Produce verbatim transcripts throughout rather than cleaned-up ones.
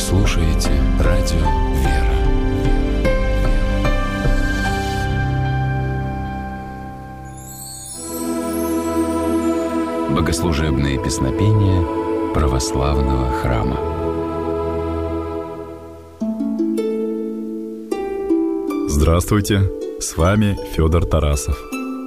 слушаете радио «Вера». Богослужебные песнопения православного храма. Здравствуйте, с вами Федор Тарасов.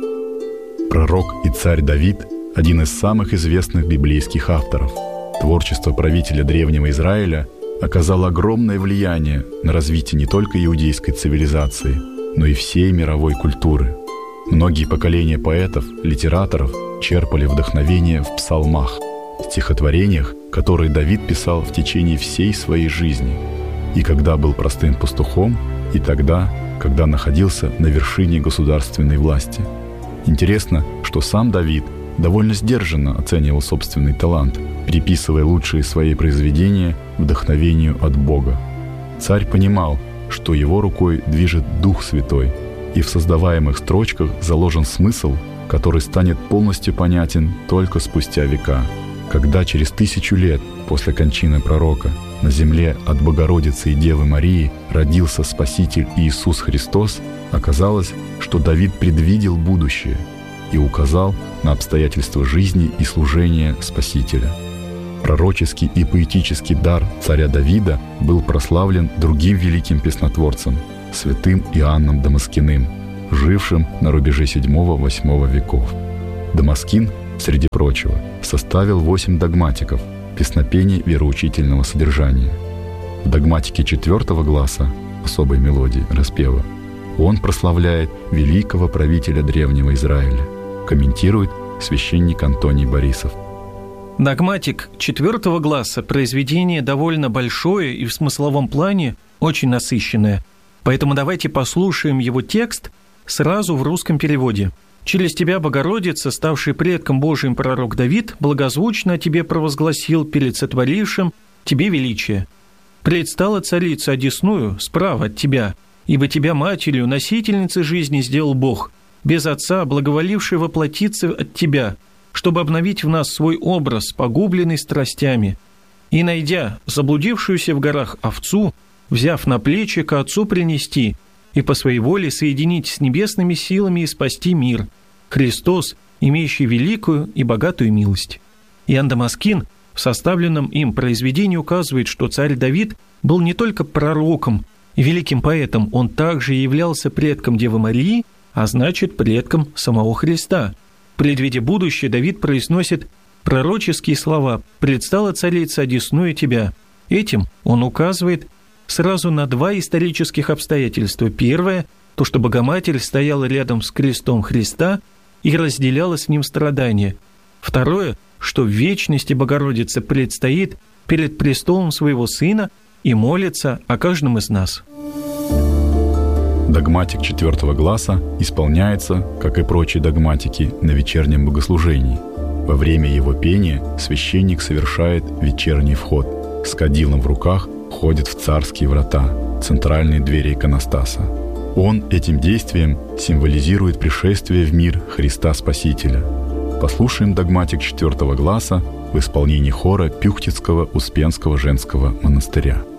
Пророк и царь Давид – один из самых известных библейских авторов. Творчество правителя древнего Израиля оказало огромное влияние на развитие не только иудейской цивилизации, но и всей мировой культуры. Многие поколения поэтов, литераторов черпали вдохновение в псалмах, стихотворениях, которые Давид писал в течение всей своей жизни, и когда был простым пастухом, и тогда, когда находился на вершине государственной власти. Интересно, что сам Давид довольно сдержанно оценивал собственный талант, приписывая лучшие свои произведения вдохновению от Бога. Царь понимал, что его рукой движет Дух Святой, и в создаваемых строчках заложен смысл, который станет полностью понятен только спустя века. Когда через тысячу лет после кончины пророка на земле от Богородицы и Девы Марии родился Спаситель Иисус Христос, оказалось, что Давид предвидел будущее и указал на обстоятельства жизни и служения Спасителя. Пророческий и поэтический дар царя Давида был прославлен другим великим песнотворцем, святым Иоанном Дамаскиным, жившим на рубеже седьмого-восьмого веков. Дамаскин, среди прочего, составил восемь догматиков, песнопений вероучительного содержания. В догматике четвертого гласа, особой мелодии, распева, он прославляет великого правителя древнего Израиля, комментирует священник Антоний Борисов. Догматик четвертого гласа – произведение довольно большое и в смысловом плане очень насыщенное, поэтому давайте послушаем его текст сразу в русском переводе. «Через тебя, Богородица, ставший предком Божиим пророк Давид, благозвучно о тебе провозгласил перед сотворившим тебе величие. Предстала царица одесную справа от тебя, ибо тебя матерью, носительницей жизни сделал Бог, без отца, благоволивший воплотиться от тебя, чтобы обновить в нас свой образ, погубленный страстями. И, найдя заблудившуюся в горах овцу, взяв на плечи, к отцу принести, и по своей воле соединить с небесными силами и спасти мир. Христос, имеющий великую и богатую милость». Иоанн Дамаскин в составленном им произведении указывает, что царь Давид был не только пророком и великим поэтом, он также являлся предком Девы Марии, а значит, предком самого Христа. Предвидя будущее, Давид произносит пророческие слова «Предстала царица одесную тебя». Этим он указывает сразу на два исторических обстоятельства. Первое – то, что Богоматерь стояла рядом с крестом Христа и разделяла с ним страдания. Второе – что в вечности Богородица предстоит перед престолом своего Сына и молится о каждом из нас. Догматик четвертого гласа исполняется, как и прочие догматики, на вечернем богослужении. Во время его пения священник совершает вечерний вход. С кадилом в руках входит в царские врата, центральные двери иконостаса. Он этим действием символизирует пришествие в мир Христа Спасителя. Послушаем догматик четвертого гласа в исполнении хора Пюхтицкого Успенского женского монастыря.